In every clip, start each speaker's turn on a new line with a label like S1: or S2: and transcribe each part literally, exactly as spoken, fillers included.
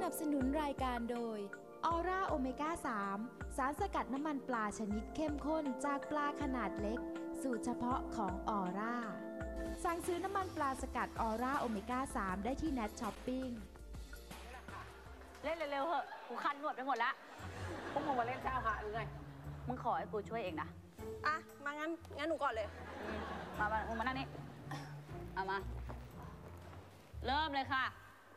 S1: นับสนุนรายการโดยออร่าโอเมก้าสามสารสกัดน้ำมันปลาชนิดเข้มข้นจากปลาขนาดเล็กสูตรเฉพาะของออร่าสั่งซื้อน้ำมันปลาสกัดออร่าโอเมก้าสามได้ที่ Net Shopping
S2: เล่นเร็วๆเหอะกูคันหนวดไปหมดละพวกมึงมาเล่นเช้าหาหรือไงมึงขอให้กูช่วยเองนะ
S3: อ่ะมางั้นงั้นหนูก่อนเลย
S2: มามามึงมานั่งนี่เอามาเริ่มเลยค่ะ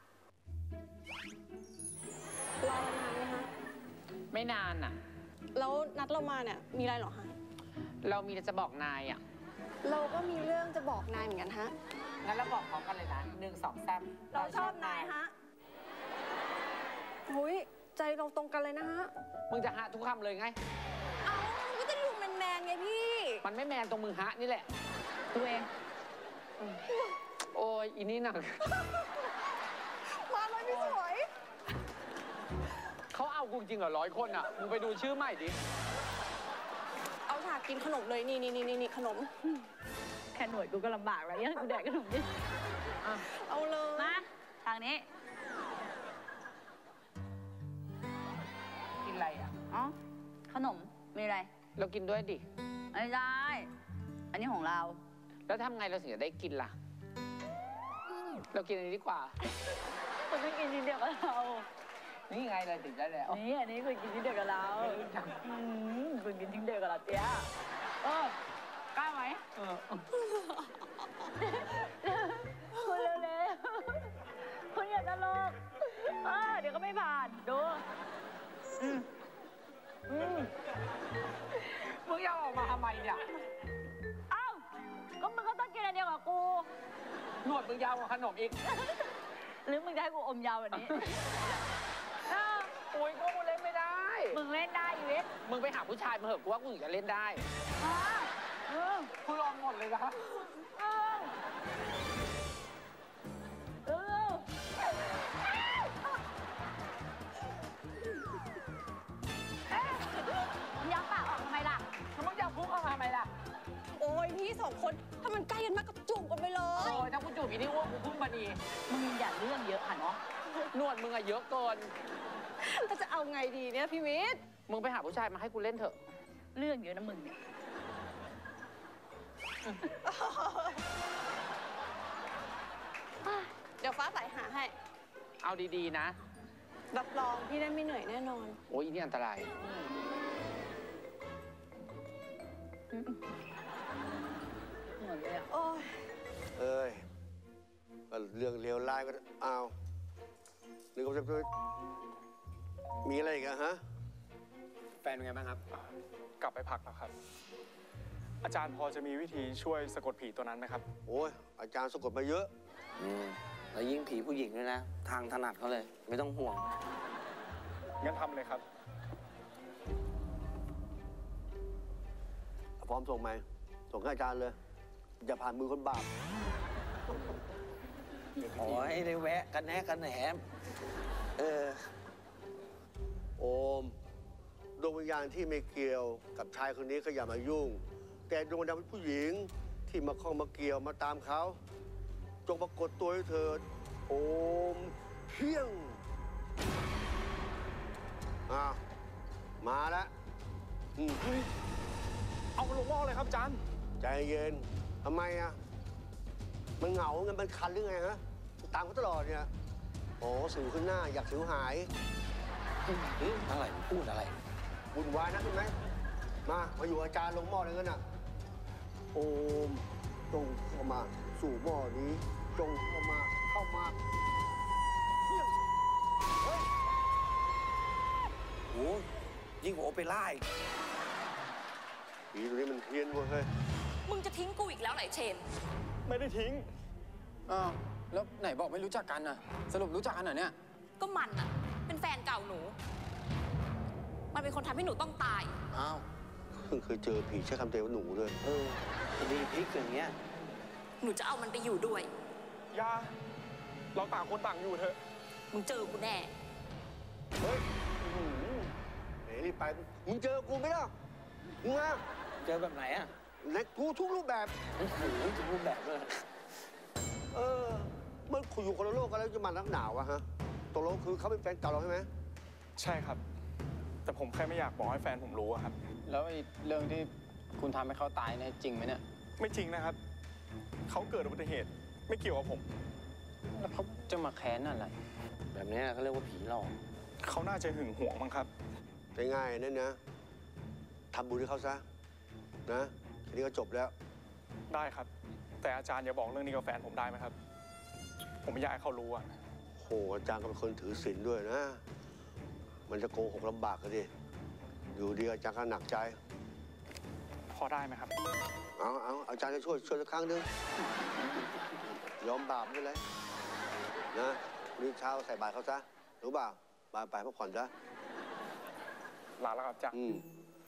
S3: รอนานไหมคะ
S4: ไม่นานอ่ะ
S3: แล้วนัดเรามาเนี่ยมีอะไรหรอคะ
S4: เรามีจะบอกนายอ่ะ
S3: เราก็มีเรื่องจะบอกนายเหมือนกันฮะ
S4: งั้นเราบอกพร้อมกันเลยนะหนึ่งสองสาม
S3: เราชอบนายฮะหุยใจเราตรงกันเลยนะฮะ
S4: มึงจะฮะทุกคำเลยไง
S3: เอามันก็จะดูแมนๆไงพี่
S4: มันไม่แมนตรงมึงฮะนี่แหละ
S2: ตัวเอง
S4: โอ้ยอีนี่หนัก
S3: มาเลยพี่สวย
S4: เขาเอากูจริงเหรอร้อยคนอ่ะมึงไปดูชื่อใหม่ดิ
S3: เอาถากินขนมเลยนี่นี่นี่นี่ขนม
S2: แค่หน่วยกูก็ลำบากแล้วยังกูแดกขนมดิ
S3: เอาเลย
S2: มาทางนี้
S4: กินอะไรอ่ะ
S2: อ๋อขนมมีอะไร
S4: เรากินด้วยดิ
S2: ไม่ได้อันนี้ของเรา
S4: แล้วทำไงเราถึงจะได้กินล่ะเรากินอันนี้ดีกว่า
S2: คุณต้องกินทีเดียวกับเรา
S4: นี่ไงเราถึงได้แล้ว
S2: นี่อันนี้คุณกินทีเดียวกับเราคุณกินทีเดียวกับเราเตี้ยเออกล้าไหมเออคุณเร็วๆคุณอย่าตลกเออเดี๋ยวก็ไม่ผ่านดูอืมอืม
S4: มึงจะออกมาทำไมเนี่ย
S2: เอ้าก็มึงก็ต้องกินอันเดียวกับกู
S4: หนวดมึงยาวกว่าขนมอีก
S2: หรือมึงได้กูอมยาวแบบนี้
S4: โอ้ยกูเล่นไม่ได้
S2: มึงเล่นได้อยู่เว้ย
S4: มึงไปหาผู้ชายมาเหอะกูว่ากูถึงจะเล่นได้กูลองหมดเลยนะ
S2: เออยักปากออกทำไมล่ะ
S4: มึงจะพุ่งออกมาทำไมล่ะ
S3: โอ้ยพี่สองคนถ้ามันใกล้กันมากก็จูบกันไปเลย
S4: โอ้ยถ้ากูจูบอีนี่อ้วกกูพุ่งมาดี
S2: มึงอย่าเรื่องเยอะค่ะเนาะ
S4: นวดมึงอะเยอะเกิน
S3: แล้วจะเอาไงดีเนี่ยพี่วิทย์
S4: มึงไปหาผู้ชายมาให้กูเล่นเถอะ
S2: เรื่องเยอะนะมึงเนี่ย
S3: เดี๋ยวฟ้าใสหาให้
S4: เอาดีๆนะ
S3: รับรองพี่ได้ไม่เหนื่อยแน่นอน
S4: โอ้ยนี่อันตราย
S2: เหมือนเลยอ่ะ
S3: โอ้ย
S5: เอ้ยเรื่องเลวร้ายก็เอานึกว่าจะมีอะไรอีกอะฮะ
S6: แฟนเป็นไงบ้างครับกลับไปพักแล้วครับอาจารย์พอจะมีวิธีช่วยสะกดผีตัวนั้นไหมครับ
S5: โอ้ยอาจารย์สะกดมาเยอะ
S7: อืมแล้วยิ่งผีผู้หญิงด้วยนะทางถนัดเขาเลยไม่ต้องห่วง
S6: งั้นทำเลยครับ
S5: พร้อมส่งไหมส่งให้อาจารย์เลยอย่าผ่านมือคนบาป
S7: ขอให้ได้แวะกันแน่กันแหนเออ
S5: โอมดวงวิญญาณที่ไม่เกี่ยวกับชายคนนี้ก็อย่ามายุ่งแต่ดวงวิญญาณผู้หญิงที่มาข้องมาเกี่ยวมาตามเขาจงปรากฏตัวให้เถิดโอมเพียงอ่ะมาแล้ว
S6: เอามาลงหม้อเลยครับอาจารย์
S5: ใจเย็นทำไมอ่ะมันเหงาเงินมันคันหรือไงฮะตามเขาตลอดเนี่ยโอ้สิวขึ้นหน้าอยากสิวหาย
S7: อะไรพูดอะไร
S5: วุ่นวายนะใช่ไหมมามาอยู่อาจารย์ลงหม้อเลยกันน่ะโอมจงเข้ามาสู่หม้อนี้จงเข้ามาเข้ามา
S7: เฮ้ยโอ้ยิ่งกว่าโอเปร่าอีก
S5: ผีตัวนี้มันเพี้ยนเว้ยเฮ้ย
S3: มึงจะทิ้งกูอีกแล้วไหนเชน
S6: ไม่ได้ทิ้ง
S8: อ้าวแล้วไหนบอกไม่รู้จักกันน่ะสรุปรู้จักกันเหรอเนี่ย
S3: ก็มันน่ะเป็นแฟนเก่าหนูมันเป็นคนทำให้หนูต้องตาย
S5: อ้าวเพิ่งเคยเจอผีใช้คำเตือนว่าหนูด้วย
S7: เออคดีพลิกอย่างเงี้ย
S3: หนูจะเอามันไปอยู่ด้วย
S6: ยาเราต่างคนต่างอยู่เถอะ
S3: มึงเจอกูแน่
S5: เฮ้ยเฮ้ยรีบไปมึงเจอกูไหมล่ะมึงมา
S7: เจอแบบไหนอ่ะ
S5: ในกูทุกรูปแบบ
S7: โอ้โหทุกรูปแบบเลย
S5: เออมันอยู่คนละโลกกันแล้วจะมานักหนาวอะฮะโตตกลงคือเขาเป็นแฟนเก่าเราใช่ไหม
S6: ใช่ครับ แต่ผมแค่ไม่อยากบอกให้แฟนผมรู้อะครับ
S8: แล้วไอ้เรื่องที่คุณทำให้เขาตายเนี่ยจริงไหมเนี่ย
S6: ไม่จริงนะครับ เขาเกิดอุบัติเหตุ ไม่เกี่ยวกับผม
S8: แล้วเขาจะมาแค้นอะไร
S7: แบบนี้เขาเรียกว่าผีหลอก
S6: เขาน่าจะหึงหวงมั้งครับ
S5: ง่ายๆนั่นนะทำบุญให้เขาซะนะทีนี้ก็จบแล้ว
S6: ได้ครับ แต่อาจารย์อย่าบอกเรื่องนี้กับแฟนผมได้ไหมครับ ผมไม่อยากให้เขารู้อะ
S5: โหอาจารย์ก็เป็นคนถือศีลด้วยนะ มันจะโกหกลำบากกันดิอยู่ดีอาจารย์ก็หนักใจ
S6: พอได้ไหมครับ
S5: เอาเอาอาจารย์จะช่วยช่วยสักครั้งหนึงยอมบาปไม่เป็นไรนะวันนี้เช้าใส่บาตรเขาซะรู้เปล่าบาตรไปพักผ่อนซะ
S6: ลาแล้วครับอาจารย์
S5: อืม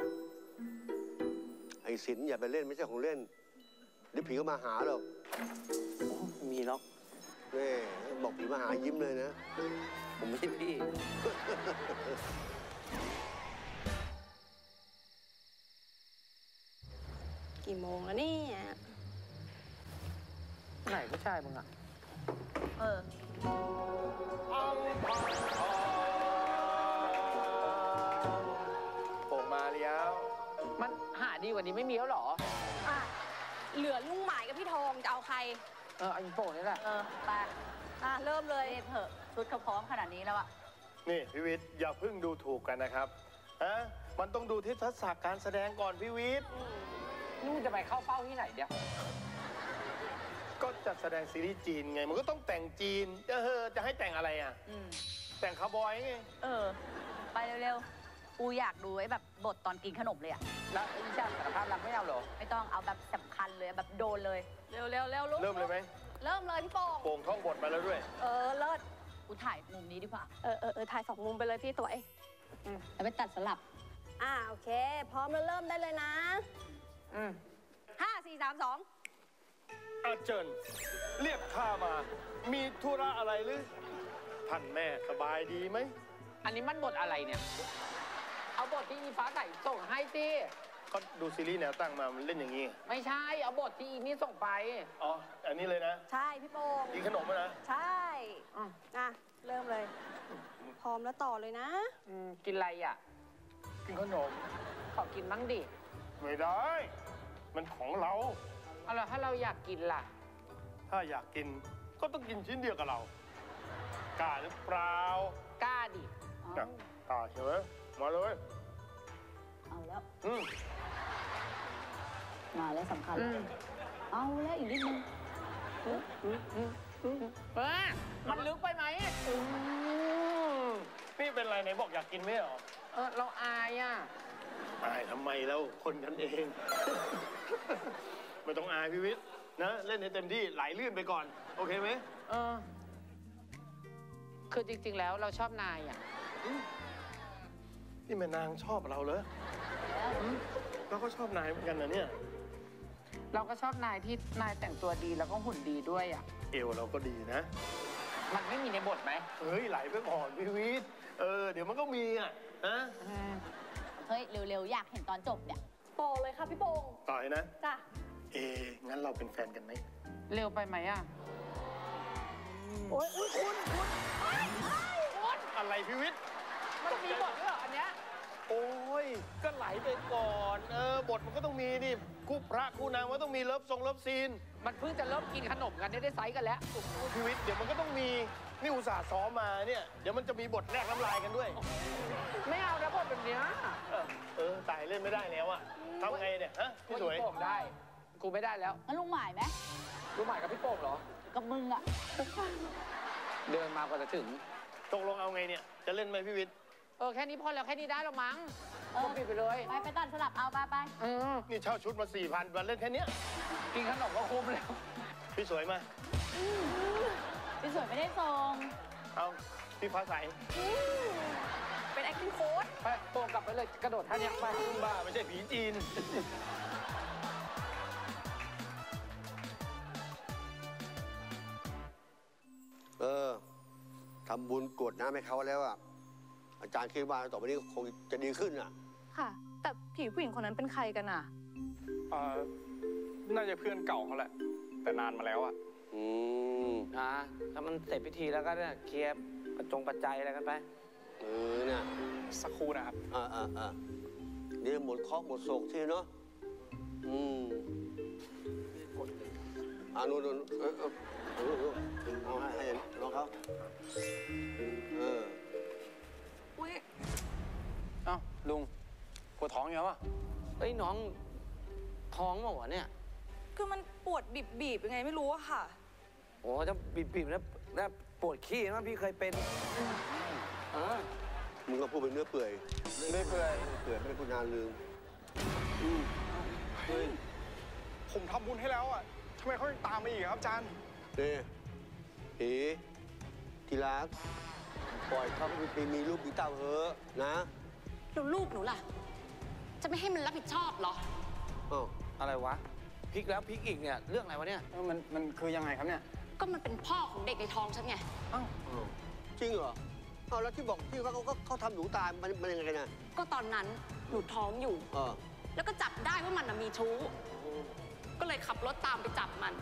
S5: ไอ้ศีลอย่าไปเล่นไม่ใช่ของเล่นเดี๋ยวผีก็มาหาหรอก
S7: มีล็อก
S5: นี่บอกผีมาหายิ้มเลยนะ
S7: ผมไม่ใช่พี่
S9: กี่โมงแล้วเนี่ย
S4: ไหนผู้ชายมึงอ่ะ
S2: เออ
S7: ผมมาแล้ว
S4: มันหาดีกว่านี้ไม่มีแล้วเหรอ
S9: อ่ะ เหลือลุงหมายกับพี่ทองจะเอาใคร
S4: เออไอ้โป่งนี่แหละ
S2: เออ ไป
S9: อ่ะ เริ่มเลย
S2: เล่นเถอะ ชุดเขาพร้อมขนาดนี้แล้วอะ
S10: นี่พี่วิทย์อย่าเพิ่งดูถูกกันนะครับฮะมันต้องดูที่ทักษะการแสดงก่อนพี่วิทย์
S4: นู่นจะไปเข้าเป้าที่ไหนเดี๋ยว
S10: ก็จัดแสดงซีรีส์จีนไง มันก็ต้องแต่งจีนเออจะให้แต่งอะไรอ่ะ
S2: อืม
S10: แต่งคาวบอยไง
S2: เออ ไปเร็วๆ กูอยากดูไอ้แบบบทตอนกินขนมเลยอะ
S4: แล้วไอ้ชาติสารภาพรักไม่เอาเหรอ
S2: ไม่ต้องเอาแบบสำคัญเลยแบบโดนเลย เร็วๆเร็วเร็วลุก
S10: เริ่มเลยไหม
S2: เริ่มเลยพี่โป่ง
S10: โป่งท่องบทมาแล้วด้วย
S2: เออ เลิศ กูถ่ายมุมนี้ดีกว่า
S9: เออเออเออถ่ายสองมุมไปเลยพี่ตัวเอง
S2: แล้วไปตัดสลับ
S9: อ่ะ โอเค พร้อมแล้วเริ่มได้เลยนะ
S4: อืม
S9: ห้าสี่สามสอง
S10: อาเจิญเรียกข้ามา มีธุระอะไรหรือ ท่านแม่สบายดีไหม
S4: อันนี้มันบทอะไรเนี่ย เอาบทที่อีฟ้าใส่ส่งให้สิ
S10: ก็ดูซีรีส์แนวตั้งมา มันเล่นอย่างนี้
S4: ไม่ใช่ เอาบทที่อีนี่ส่งไป
S10: อ๋อ อันนี้เลยนะ
S9: ใช่พี่โป่ง
S10: กินขนมอะนะ
S9: ใช่
S4: อืม
S9: อ่ะ เริ่มเลย พร้อมแล้วต่อเลยนะ
S4: อืมกินอะไรอ่ะ
S10: กินขนม
S4: ขอกินบ้างดิ
S10: ไม่ได้ มันของเรา
S4: เอาล่ะถ้าเราอยากกินล่ะ
S10: ถ้าอยากกินก็ต้องกินชิ้นเดียวกับเรา กล้าหรือเปล่าก
S4: ล้าดิ
S10: อ่ะกล้าใช่ไหมมาเลย
S2: เอาแล้ว
S10: อืม
S2: มาแล้วสำคัญแล้วเอาแล้วอีกนิดนึง
S4: เออมันลึกไปไหม
S10: อืมนี่เป็นไรไหนบอกอยากกินไม่เหรอ
S4: เออเราอายอ่ะ
S10: อายทำไมแล้วคนกันเอง ไม่ต้องอายพี่วิทย์นะ เล่นให้เต็มที่ไหลลื่นไปก่อน โอเคไหม
S4: เออ คือจริง ๆ แล้วเราชอบนายอ่ะ
S10: นี่แม่นางชอบเราเหรออืมเราก็ชอบนายเหมือนกันนะเนี่ย
S4: เราก็ชอบนายที่นายแต่งตัวดีแล้วก็หุ่นดีด้วยอ่ะ
S10: เอวเราก็ดีนะ
S4: มันไม่มีในบทไหม
S10: เฮ้ยไหลไปก่อนพี่วิทย์เออเดี๋ยวมันก็มีอ่ะนะ
S4: อืม
S2: เฮ้ย เร็วๆ อยากเห็นตอนจบเนี่ย
S9: ต่อเลยค่ะพี่โป่ง
S10: ต่อยนะ
S9: จ้ะ
S10: เอ งั้นเราเป็นแฟนกันไหม
S4: เร็วไปไหมอ่ะ
S9: โอ๊ยอุ๊ยคุณคุณ
S10: อะไรพี่วิทย์
S4: มันมีบทด้วยเหรออันเนี้ย
S10: โอ้ย ก็ไหลไปก่อน เออ บทมันก็ต้องมีนี่คู่พระคู่นางมันต้องมีเลิฟทรงเลิฟซีน
S4: มันเพิ่งจะเริ่มกินขนมกันได้ได้ไซส์กันแล้ว
S10: พี่วิทย์เดี๋ยวมันก็ต้องมี นี่อุตส่าห์ซ้อมมาเนี่ย เดี๋ยวมันจะมีบทแลกน้ำลายกันด้วย
S4: ไม่เอาแล้วบทแบบเนี้ย
S10: เออ เออตายเล่นไม่ได้แล้วอะทำไงเนี่ย ฮะ พี่สวย
S4: โป่งได้ กูไม่ได้แล้ว
S2: งั้นลุงหมายไหม
S4: รู้หมายกับพี่โป่งเหรอ
S2: กับมึงอะ
S4: เดินมากว่าจะถึง
S10: ตกลงเอาไงเนี่ย จะเล่นไหมพี่วิทย์
S4: เออแค่นี้พอแล้วแค่นี้ได้แล้วมั้ง
S2: เออ
S4: ก็ปิดไปเลย
S2: ไปไปตัดสลับเอาไปไป
S4: เออ
S10: นี่เช่าชุดมาสี่พันวันเล่นแค่เนี้ย
S4: กินขนมก็คุ้มแล้ว
S10: พี่สวยมา
S2: พี่สวยไม่ได้ส่ง
S10: เอาพี่ฟ้าใส
S9: เป็น acting coach
S4: ไปโป่งกลับไปเลยกระโดดท่าเนี้ยไป
S10: บ้าไม่ใช่ผีจีน
S5: เออทำบุญกรวดน้ำให้เขาแล้วอ่ะอาจารย์คิดว่าต่อไปนี้คงจะดีขึ้นอ่ะ
S9: ค่ะ แต่ผีผู้หญิงคนนั้นเป็นใครกันอ่ะ
S6: เออน่าจะเพื่อนเก่าเขาแหละ แต่นานมาแล้วอะ
S5: อืม
S7: นะถ้ามันเสร็จพิธีแล้วก็เนี่ยเคลียร์ประจงปัจจัยอะไรกันไป
S5: เออเนี่ย
S6: สักครู่นะครับ
S5: อ่าอ่าอ่าเดี๋ยวหมดเคราะห์หมดโศกทีเนาะอืมอ่านู่นนู่นเออเออเอาลูกลูกเอาให้ให้น้องเขาเออ
S3: อุ้ย
S8: เอ้าลุงปวดท้องอยู่วะ
S7: เอ้ยน้องท้องเปล่าวะเนี่ย
S9: คือมันปวดบีบบีบๆยังไงไม่รู้อะค่ะ
S7: โอ้จะบีบๆแล้วแล้วปวดขี้นะพี่เคยเป็นเออ
S5: มึงก็พูดเป็นเนื้อเปื่อย
S8: ไม่เปื่อย
S5: เปื่อยไม่ได้พูดนานลืม
S6: เฮ้ย ผมทำบุญให้แล้วอ่ะทำไมเขายังตามมาอีกครับอาจารย์
S5: นี่ผีทีรักปล่อยเขาไปมีลูกมีเต้าเถอะนะ
S3: แล้วลูกหนูล่ะ จะไม่ให้มันรับผิดชอบเหรอ
S5: อ้าว
S7: อะไรวะพลิกแล้วพลิกอีกเนี่ยเรื่องอะไรวะเนี่ย
S8: เออมันมันคือยังไงครับเนี่ย
S3: ก็มันเป็นพ่อของเด็กในท้องฉันไง
S8: เอ้า
S5: อ้าวจริงเหรอเอาแล้วที่บอกที่เขาเขาเขาทำหนูตายมันมันยังไงกันนะ
S3: ก็ตอนนั้นหนูท้องอยู่
S5: เออ
S3: แล้วก็จับได้ว่ามันน่ะมีชู้ ก็เลยขับรถตามไปจับมัน